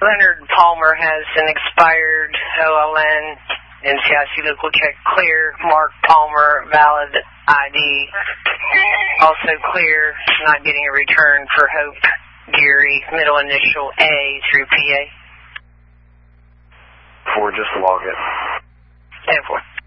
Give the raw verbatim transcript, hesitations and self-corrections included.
Leonard Palmer has an expired O L N, N C I C local check clear, Mark Palmer, valid I D. Also clear, not getting a return for Hope Geary, middle initial A through P A. Four, just log it. ten four.